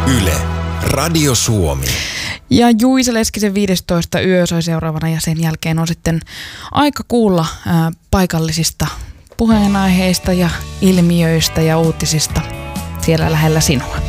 Yle, Radio Suomi. Ja Juisa Leskisen 15 yö soi seuraavana ja sen jälkeen on sitten aika kuulla paikallisista puheenaiheista ja ilmiöistä ja uutisista siellä lähellä sinua.